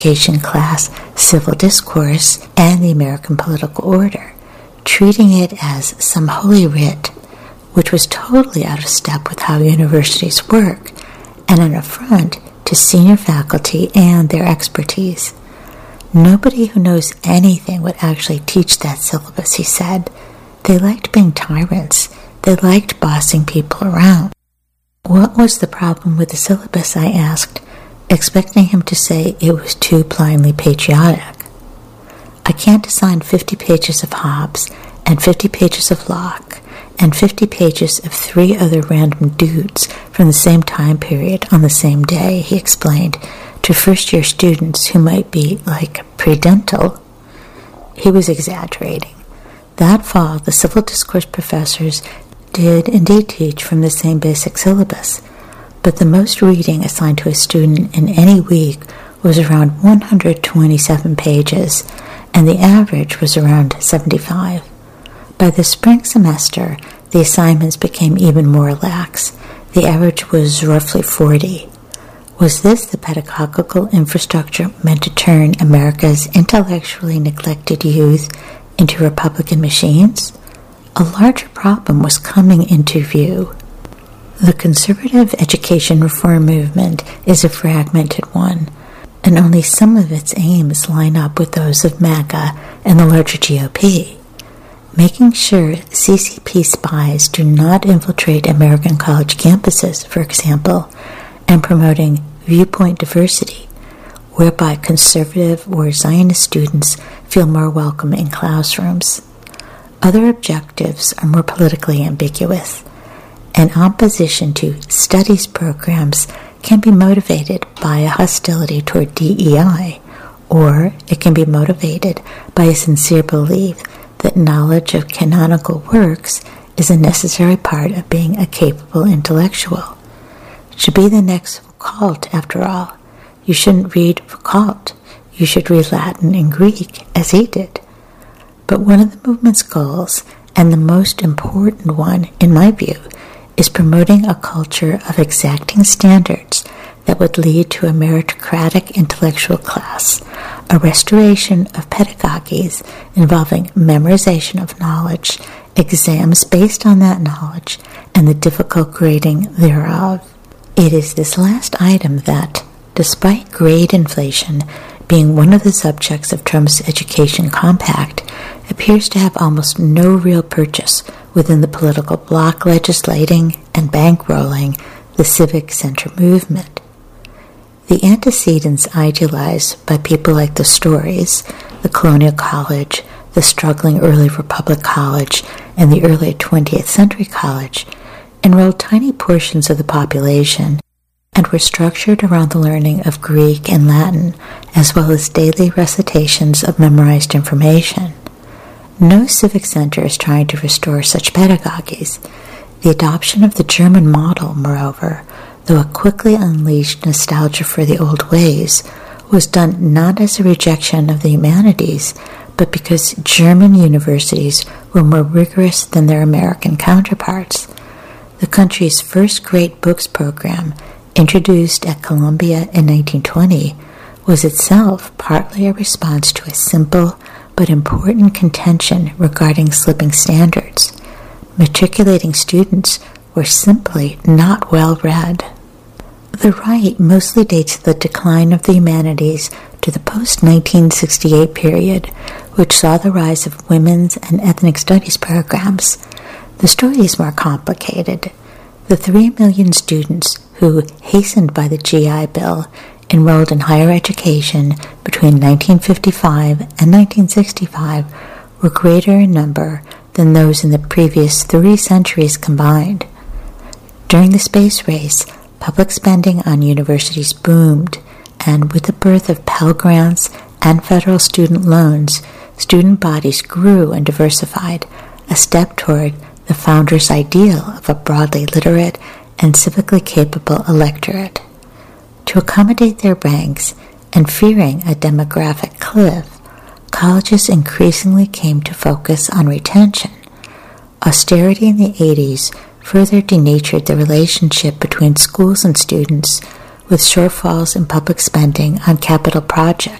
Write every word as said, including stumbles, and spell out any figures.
education class Civil Discourse and the American Political Order, treating it as some holy writ, which was totally out of step with how universities work, and an affront to senior faculty and their expertise. Nobody who knows anything would actually teach that syllabus, he said. They liked being tyrants. They liked bossing people around. What was the problem with the syllabus, I asked, expecting him to say it was too blindly patriotic. I can't assign fifty pages of Hobbes and fifty pages of Locke and fifty pages of three other random dudes from the same time period on the same day, he explained, to first-year students who might be, like, pre-dental. He was exaggerating. That fall, the Civil Discourse professors did indeed teach from the same basic syllabus, but the most reading assigned to a student in any week was around one hundred twenty-seven pages, and the average was around seventy-five. By the spring semester, the assignments became even more lax. The average was roughly forty. Was this the pedagogical infrastructure meant to turn America's intellectually neglected youth into Republican machines? A larger problem was coming into view. The conservative education reform movement is a fragmented one, and only some of its aims line up with those of MAGA and the larger G O P. Making sure C C P spies do not infiltrate American college campuses, for example, and promoting viewpoint diversity, whereby conservative or Zionist students feel more welcome in classrooms. Other objectives are more politically ambiguous. An opposition to studies programs can be motivated by a hostility toward D E I, or it can be motivated by a sincere belief that knowledge of canonical works is a necessary part of being a capable intellectual. It should be the next Foucault, after all. You shouldn't read Foucault. You should read Latin and Greek, as he did. But one of the movement's goals, and the most important one, in my view, is promoting a culture of exacting standards that would lead to a meritocratic intellectual class, a restoration of pedagogies involving memorization of knowledge, exams based on that knowledge, and the difficult grading thereof. It is this last item that, despite grade inflation being one of the subjects of Trump's education compact, appears to have almost no real purchase within the political bloc legislating and bankrolling the civic center movement. The antecedents idealized by people like the Storys, the Colonial College, the struggling early Republic College, and the early twentieth Century College enrolled tiny portions of the population and were structured around the learning of Greek and Latin, as well as daily recitations of memorized information. No civic center is trying to restore such pedagogies. The adoption of the German model, moreover, though it quickly unleashed nostalgia for the old ways, was done not as a rejection of the humanities, but because German universities were more rigorous than their American counterparts. The country's first great books program, introduced at Columbia in nineteen twenty, was itself partly a response to a simple but important contention regarding slipping standards. Matriculating students were simply not well read. The right mostly dates the decline of the humanities to the post-nineteen sixty-eight period, which saw the rise of women's and ethnic studies programs. The story is more complicated. The three million students who, hastened by the G I Bill, enrolled in higher education between nineteen fifty-five and nineteen sixty-five were greater in number than those in the previous three centuries combined. During the space race, public spending on universities boomed, and with the birth of Pell Grants and federal student loans, student bodies grew and diversified, a step toward the founders' ideal of a broadly literate and civically capable electorate. To accommodate their ranks, and fearing a demographic cliff, colleges increasingly came to focus on retention. Austerity in the eighties further denatured the relationship between schools and students, with shortfalls in public spending on capital projects.